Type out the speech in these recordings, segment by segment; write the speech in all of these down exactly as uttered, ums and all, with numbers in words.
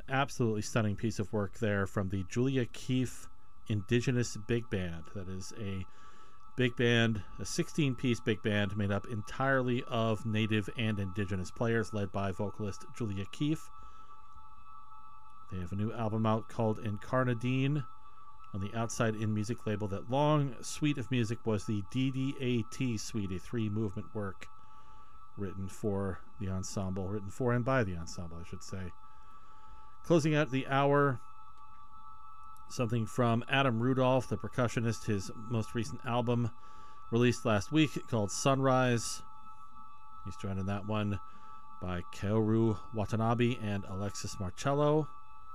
absolutely stunning piece of work there from the Julia Keefe Indigenous Big Band. That is a big band, a sixteen-piece big band made up entirely of Native and Indigenous players, led by vocalist Julia Keefe. They have a new album out called Incarnadine on the Outside In Music label. That long suite of music was the D D A T suite, a three-movement work written for the ensemble, written for and by the ensemble, I should say. Closing out the hour, something from Adam Rudolph, the percussionist, his most recent album released last week called Sunrise. He's joined in that one by Kaoru Watanabe and Alexis Marcello.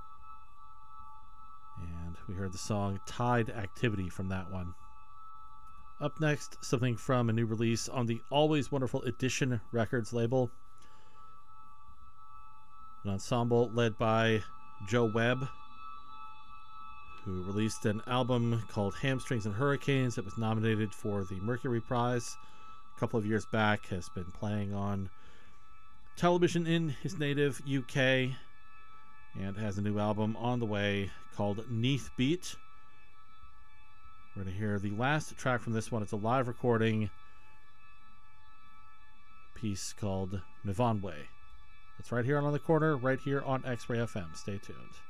And we heard the song Tide Activity from that one. Up next, something from a new release on the Always Wonderful Edition Records label. An ensemble led by Joe Webb, who released an album called Hamstrings and Hurricanes that was nominated for the Mercury Prize a couple of years back, has been playing on television in his native U K, and has a new album on the way called Neath Beat. We're going to hear the last track from this one. It's a live recording, a piece called Mivanwe. It's right here on the corner, right here on X-Ray F M. Stay tuned.